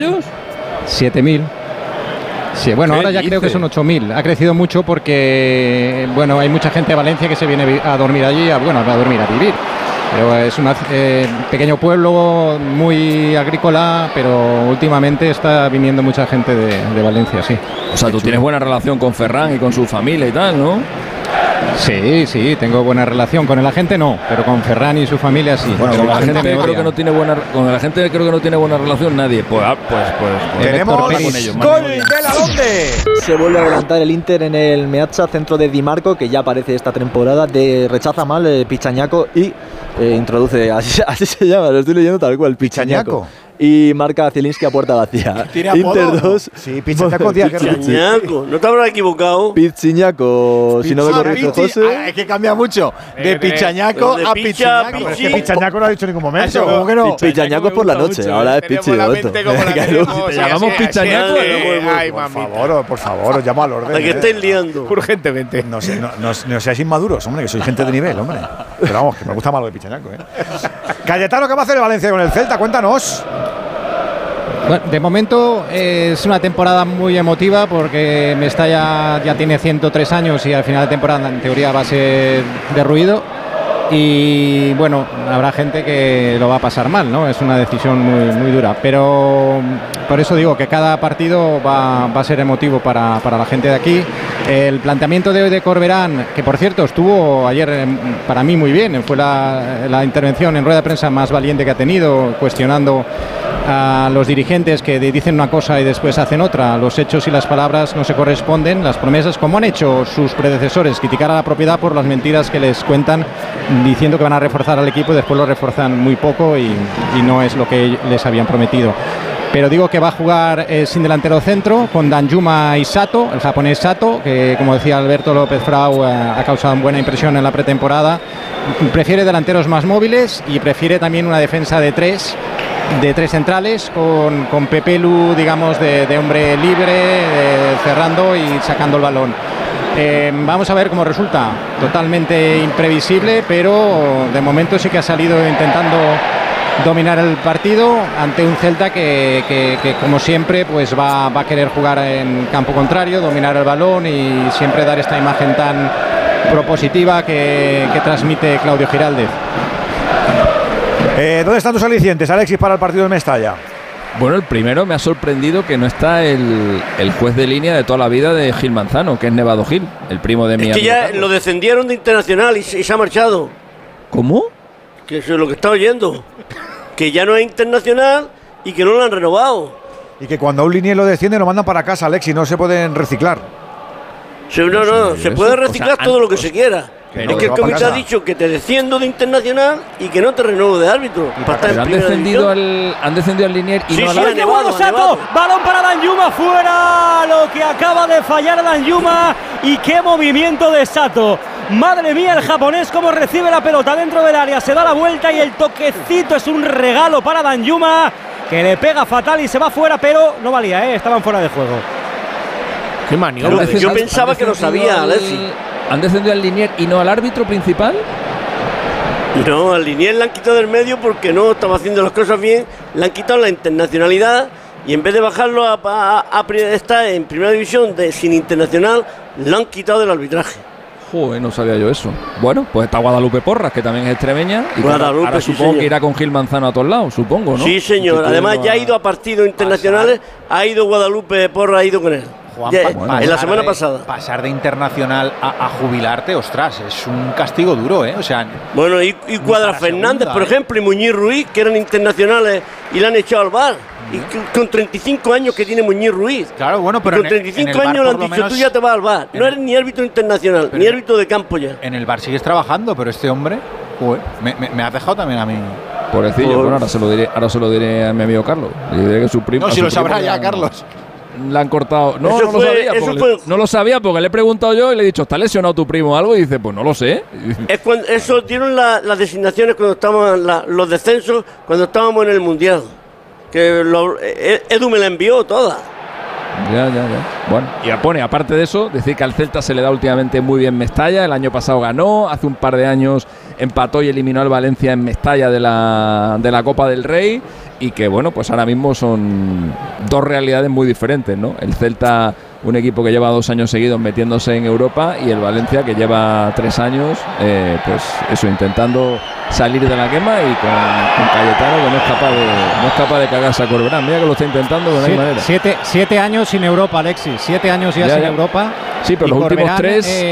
7.000. Sí, bueno, ahora ya creo que son 8.000. Ha crecido mucho porque, bueno, hay mucha gente de Valencia que se viene a dormir allí, a vivir. Pero es un pequeño pueblo muy agrícola, pero últimamente está viniendo mucha gente de Valencia, sí. O sea, tú tienes buena relación con Ferran y con su familia y tal, ¿no? Sí, tengo buena relación. Con el agente no, pero con Ferran y su familia sí. Bueno, con la gente creo que no tiene buena relación nadie. Pues tenemos con ellos. ¡Gol de la Londe! Se vuelve a adelantar el Inter en el Meazza, centro de Di Marco, que ya aparece esta temporada, rechaza mal Picciagnacco y introduce, así se llama, lo estoy leyendo tal cual, Picciagnacco. Y marca Zielinski a puerta vacía. Inter 2. Sí, Picciagnacco. No te habrás equivocado. Picciagnacco, si no me corrige José. Es que cambia mucho. De Picciagnacco a Picciagnacco. Pero es que Picciagnacco no ha dicho en ningún momento. ¿Cómo que no? Picciagnacco es por la noche, ahora es Picci. ¿Te llamamos Picciagnacco? Por favor, os llamo al orden. ¿A qué estáis liando? Urgentemente. No seáis inmaduros, hombre, que soy gente de nivel, hombre. Pero vamos, que me gusta más lo de Picciagnacco, Cayetano, ¿qué va a hacer el Valencia con el Celta? Cuéntanos. Bueno, de momento es una temporada muy emotiva porque Mestalla ya tiene 103 años y al final de temporada en teoría va a ser de ruido y bueno, habrá gente que lo va a pasar mal, ¿no? Es una decisión muy dura, pero por eso digo que cada partido va a ser emotivo para la gente de aquí. El planteamiento de hoy de Corberán, que por cierto estuvo ayer para mí muy bien, fue la intervención en rueda de prensa más valiente que ha tenido, cuestionando a los dirigentes que dicen una cosa y después hacen otra. Los hechos y las palabras no se corresponden, las promesas, como han hecho sus predecesores, criticar a la propiedad por las mentiras que les cuentan diciendo que van a reforzar al equipo y después lo refuerzan muy poco y no es lo que les habían prometido. Pero digo que va a jugar sin delantero centro, con Danjuma y Sato, el japonés Sato, que como decía Alberto López Frau ha causado buena impresión en la pretemporada. Prefiere delanteros más móviles y prefiere también una defensa de tres centrales con Pepe Lu, digamos, de hombre libre, cerrando y sacando el balón. Vamos a ver cómo resulta. Totalmente imprevisible, pero de momento sí que ha salido intentando dominar el partido ante un Celta que como siempre pues va a querer jugar en campo contrario, dominar el balón y siempre dar esta imagen tan propositiva que transmite Claudio Giraldez. ¿Dónde están tus alicientes, Alexis, para el partido de Mestalla? Bueno, el primero me ha sorprendido que no está el juez de línea de toda la vida de Gil Manzano, que es Nevado Gil, el primo de mi amigo. Es que ya Carlos lo descendieron de Internacional y se ha marchado. ¿Cómo? Que eso es lo que está oyendo. Que ya no es Internacional y que no lo han renovado. Y que cuando a un linier lo desciende lo mandan para casa, Alexis, no se pueden reciclar. No, se puede reciclar todo lo que se quiera. Es que el comité ha dicho que te desciendo de Internacional y que no te renuevo de árbitro. Pero han descendido al linier y no al árbitro. ¡Nevado, Sato! Balón para Danjuma, fuera. Lo que acaba de fallar Danjuma. Y qué movimiento de Sato. Madre mía, el japonés cómo recibe la pelota dentro del área. Se da la vuelta y el toquecito es un regalo para Danjuma, que le pega fatal y se va fuera, pero no valía, estaban fuera de juego. Qué maniobra. Yo pensaba que lo sabía, Alexis. ¿Han descendido al linier y no al árbitro principal? No, al linier le han quitado del medio porque no estaba haciendo las cosas bien. Le han quitado la internacionalidad y en vez de bajarlo a estar en primera división sin internacional, lo han quitado del arbitraje. Joder, no sabía yo eso. Bueno, pues está Guadalupe Porras, que también es extremeña. Y ahora supongo que irá con Gil Manzano a todos lados, supongo, ¿no? Sí, señor. Además ya ha ido a partidos internacionales, ha ido Guadalupe Porras, ha ido con él. Juan, en la semana pasada. Pasar de internacional a jubilarte, ostras, es un castigo duro, ¿eh? O sea, bueno, y Cuadra Fernández, por ejemplo, y Muñiz Ruiz, que eran internacionales y le han echado al VAR. Y con 35 años que tiene Muñiz Ruiz. Claro, bueno, pero con 35 años le han dicho, tú ya te vas al VAR. No eres ni árbitro internacional, ni árbitro de campo ya. En el VAR sigues trabajando, pero este hombre, me has dejado también a mí. Pobrecillo, bueno, ahora se lo diré a mi amigo Carlos. Le diré que su primo. No, si lo sabrá ya, Carlos. Le han cortado. No lo sabía porque le he preguntado yo y le he dicho, ¿está lesionado tu primo o algo? Y dice, pues no lo sé. Eso dieron las designaciones cuando estábamos, los descensos, cuando estábamos en el Mundial. Que Edu me la envió toda. Ya. Bueno, y pone, aparte de eso, decir que al Celta se le da últimamente muy bien Mestalla. El año pasado ganó, hace un par de años empató y eliminó al Valencia en Mestalla de la Copa del Rey. y que bueno, pues ahora mismo son dos realidades muy diferentes, ¿no? El Celta, un equipo que lleva 2 años seguidos metiéndose en Europa, y el Valencia, que lleva 3 años, pues eso, intentando salir de la quema, y con Cayetano, que no es capaz de cagarse a Corberán. Mira que lo está intentando, pero no hay manera. 7 años sin Europa, Alexis. 7 años ya sin Europa. Sí, pero los últimos 3...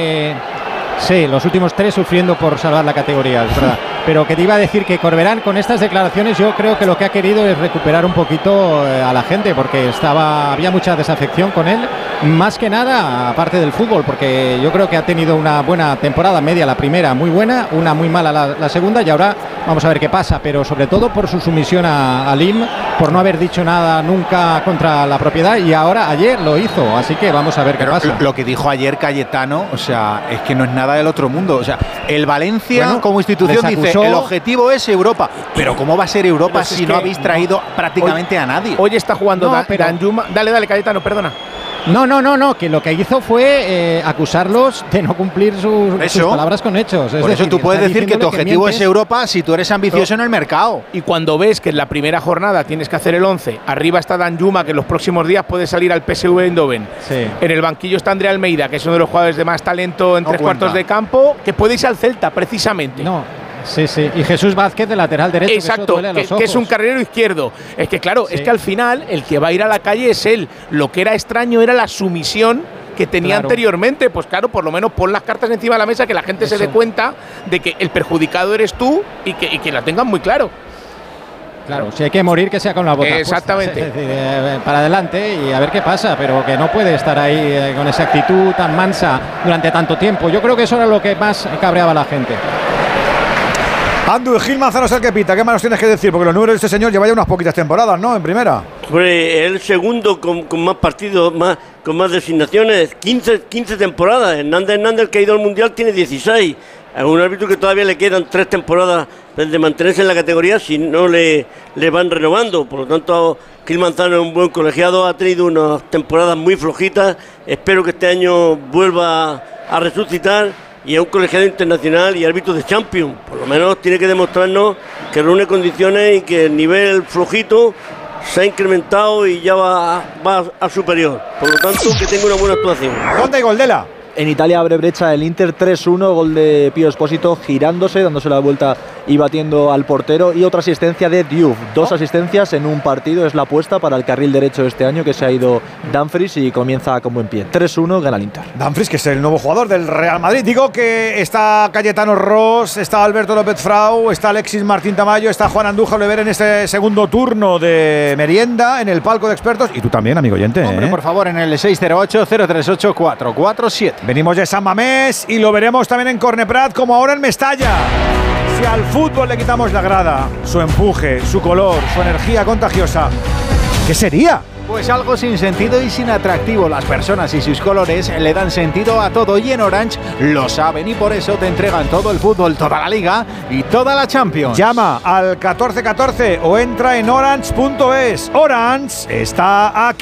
sí, los últimos 3 sufriendo por salvar la categoría, es verdad. Pero que te iba a decir que Corberán, con estas declaraciones, yo creo que lo que ha querido es recuperar un poquito a la gente, porque había mucha desafección con él, más que nada aparte del fútbol, porque yo creo que ha tenido una buena temporada media, la primera muy buena, una muy mala la segunda, y ahora vamos a ver qué pasa, pero sobre todo por su sumisión a Lim, por no haber dicho nada nunca contra la propiedad, y ahora ayer lo hizo, así que vamos a ver qué pasa. Lo que dijo ayer Cayetano, o sea, es que no es nada del otro mundo. O sea, el Valencia, bueno, como institución dice, el objetivo es Europa. Pero ¿cómo va a ser Europa si no habéis traído prácticamente a nadie? Hoy está jugando Danjuma. Dale, Cayetano, perdona. No, que lo que hizo fue acusarlos de no cumplir sus palabras con hechos. Por eso tú puedes decir que tu objetivo es Europa si tú eres ambicioso en el mercado. Y cuando ves que en la primera jornada tienes que hacer el 11, arriba está Danjuma, que en los próximos días puede salir al PSV Eindhoven. Sí. En el banquillo está André Almeida, que es uno de los jugadores de más talento en tres cuartos de campo, que puede irse al Celta, precisamente. Sí, y Jesús Vázquez de lateral derecho. Exacto, que es un carrilero izquierdo. Es que claro, es que al final el que va a ir a la calle es él. Lo que era extraño era la sumisión que tenía anteriormente. Pues claro, por lo menos pon las cartas encima de la mesa, que la gente se dé cuenta de que el perjudicado eres tú y que la tengan muy claro. Claro, si hay que morir, que sea con la bota. Exactamente. Puesta, para adelante y a ver qué pasa, pero que no puede estar ahí con esa actitud tan mansa durante tanto tiempo. Yo creo que eso era lo que más cabreaba a la gente. Andu, Gil Manzano es el que pita. ¿Qué más nos tienes que decir? Porque los números de este señor lleva ya unas poquitas temporadas, ¿no? En primera. Hombre, el segundo con más partidos, con más designaciones, 15 temporadas. Hernández, que ha ido al Mundial, tiene 16. A un árbitro que todavía le quedan 3 temporadas de mantenerse en la categoría si no le van renovando. Por lo tanto, Gil Manzano es un buen colegiado, ha tenido unas temporadas muy flojitas. Espero que este año vuelva a resucitar. Y es un colegiado internacional y árbitro de Champions. Por lo menos tiene que demostrarnos que reúne condiciones y que el nivel flojito se ha incrementado y ya va a superior. Por lo tanto, que tenga una buena actuación. ¿Dónde hay Goldela? En Italia abre brecha el Inter 3-1, gol de Pío Espósito girándose, dándose la vuelta y batiendo al portero. Y otra asistencia de Diouf, 2 asistencias en un partido, es la apuesta para el carril derecho este año, que se ha ido Dumfries y comienza con buen pie. 3-1, gana el Inter. Dumfries, que es el nuevo jugador del Real Madrid. Digo que está Cayetano Ross, está Alberto López Frau, está Alexis Martín Tamayo, está Juan Andújar Lever en este segundo turno de merienda en el palco de expertos. Y tú también, amigo oyente. Hombre, por favor, en el 608-038-447. Venimos de San Mamés y lo veremos también en Corneprat, como ahora en Mestalla. Si al fútbol le quitamos la grada, su empuje, su color, su energía contagiosa, ¿qué sería? Pues algo sin sentido y sin atractivo. Las personas y sus colores le dan sentido a todo, y en Orange lo saben, y por eso te entregan todo el fútbol, toda la Liga y toda la Champions. Llama al 1414 o entra en orange.es. Orange está aquí.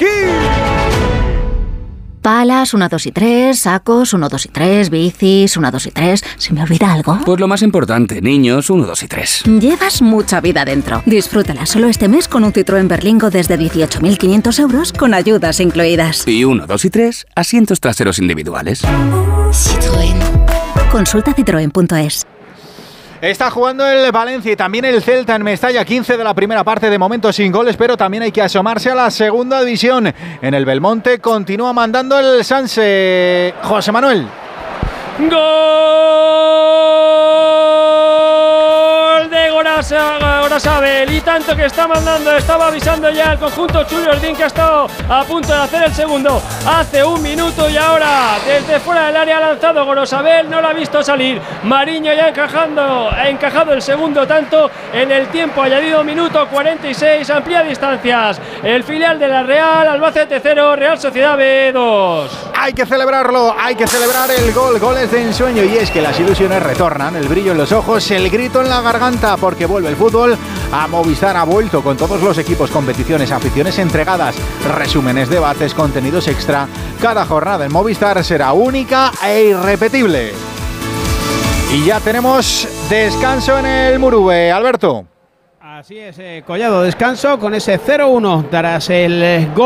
Palas, 1, 2 y 3, sacos, 1, 2 y 3, bicis, 1, 2 y 3. ¿Se me olvida algo? Pues lo más importante, niños, 1, 2 y 3. Llevas mucha vida dentro. Disfrútala solo este mes con un Citroën Berlingo desde 18.500 euros con ayudas incluidas. Y 1, 2 y 3, asientos traseros individuales. Citroën. Consulta citroen.es. Está jugando el Valencia y también el Celta en Mestalla, 15 de la primera parte, de momento sin goles, pero también hay que asomarse a la segunda división. En el Belmonte continúa mandando el Sanse. José Manuel. ¡Gol de Gorosabel! Y tanto que está mandando, estaba avisando ya el conjunto Churiordín, que ha estado a punto de hacer el segundo hace un minuto, y ahora desde fuera del área ha lanzado Gorosabel, no lo ha visto salir. Mariño ya ha encajado el segundo tanto en el tiempo añadido, minuto 46, amplía distancias. El filial de la Real, Albacete 0, Real Sociedad B 2. Hay que celebrarlo, hay que celebrar el gol, goles de ensueño, y es que las ilusiones retornan, el brillo en los ojos, el grito en la garganta, porque vuelve el fútbol a Movistar. Ha vuelto con todos los equipos, competiciones, aficiones entregadas, resúmenes, debates, contenidos extra. Cada jornada en Movistar será única e irrepetible. Y ya tenemos descanso en el Murube, Alberto. Así es, Collado descanso con ese 0-1 tras el gol.